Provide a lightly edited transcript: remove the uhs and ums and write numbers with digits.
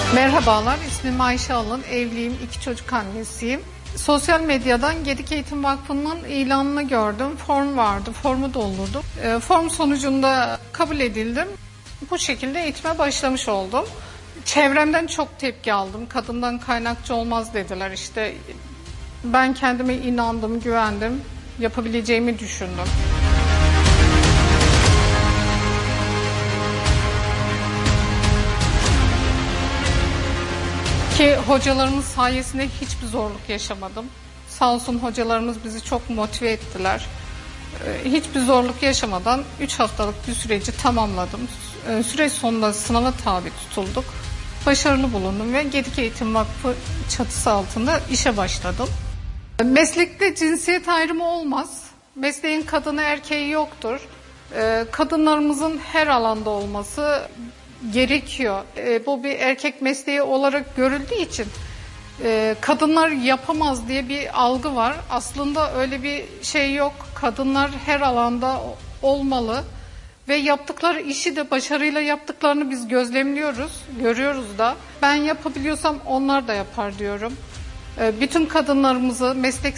Merhabalar, ismim Ayşe Alın, evliyim, 2 çocuk annesiyim. Sosyal medyadan Gedik Eğitim Vakfı'nın ilanını gördüm, form vardı, formu doldurdum. Form sonucunda kabul edildim, bu şekilde eğitime başlamış oldum. Çevremden çok tepki aldım, kadından kaynakçı olmaz dediler işte. Ben kendime inandım, güvendim, yapabileceğimi düşündüm. Ki hocalarımız sayesinde hiçbir zorluk yaşamadım. Sağ olsun hocalarımız bizi çok motive ettiler. Hiçbir zorluk yaşamadan 3 haftalık bir süreci tamamladım. Süreç sonunda sınava tabi tutulduk. Başarılı bulundum ve Gedik Eğitim Vakfı çatısı altında işe başladım. Meslekte cinsiyet ayrımı olmaz. Mesleğin kadını erkeği yoktur. Kadınlarımızın her alanda olması gerekiyor. Bu bir erkek mesleği olarak görüldüğü için kadınlar yapamaz diye bir algı var. Aslında öyle bir şey yok. Kadınlar her alanda olmalı ve yaptıkları işi de başarıyla yaptıklarını biz gözlemliyoruz, görüyoruz da. Ben yapabiliyorsam onlar da yapar diyorum. Bütün kadınlarımızı meslek